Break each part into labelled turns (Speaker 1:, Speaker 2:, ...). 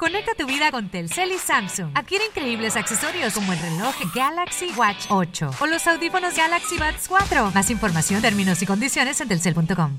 Speaker 1: Conecta tu vida con Telcel y Samsung. Adquiere increíbles accesorios como el reloj Galaxy Watch 8 o los audífonos Galaxy Buds 4. Más información, términos y condiciones en telcel.com.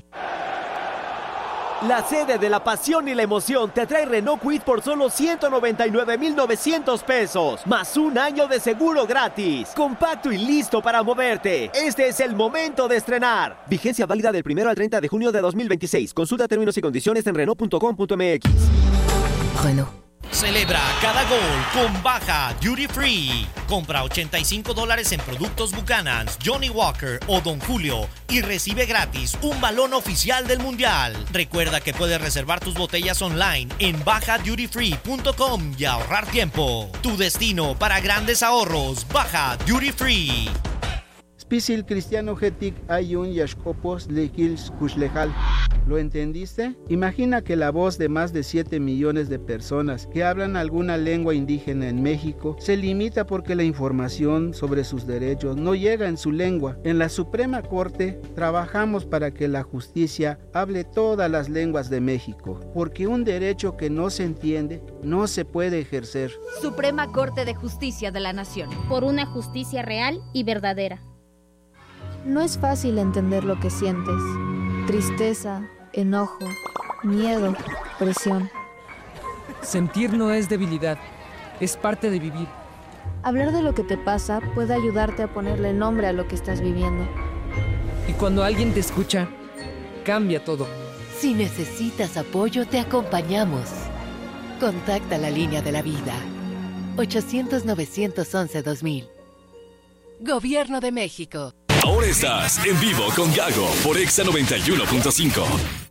Speaker 2: La sede de la pasión y la emoción te trae Renault Kwid por solo 199,900 pesos, más un año de seguro gratis. Compacto y listo para moverte. Este es el momento de estrenar. Vigencia válida del 1 al 30 de junio de 2026. Consulta términos y condiciones en Renault.com.mx.
Speaker 3: Renault.
Speaker 4: Celebra cada gol con Baja Duty Free. Compra $85 en productos Buchanan's, Johnny Walker o Don Julio y recibe gratis un balón oficial del Mundial. Recuerda que puedes reservar tus botellas online en bajadutyfree.com y ahorrar tiempo. Tu destino para grandes ahorros, Baja Duty Free.
Speaker 5: Spisil Cristiano Getik Ayun Yashkopos Lekils Kushlejal. ¿Lo entendiste? Imagina que la voz de más de 7 millones de personas que hablan alguna lengua indígena en México se limita porque la información sobre sus derechos no llega en su lengua. En la Suprema Corte trabajamos para que la justicia hable todas las lenguas de México, porque un derecho que no se entiende no se puede ejercer.
Speaker 6: Suprema Corte de Justicia de la Nación.
Speaker 7: Por una justicia real y verdadera.
Speaker 8: No es fácil entender lo que sientes. Tristeza, enojo, miedo, presión.
Speaker 9: Sentir no es debilidad, es parte de vivir.
Speaker 8: Hablar de lo que te pasa puede ayudarte a ponerle nombre a lo que estás viviendo.
Speaker 9: Y cuando alguien te escucha, cambia todo.
Speaker 3: Si necesitas apoyo, te acompañamos. Contacta la línea de la vida. 800-911-2000. Gobierno de México.
Speaker 10: Ahora estás en vivo con Gago por Exa 91.5.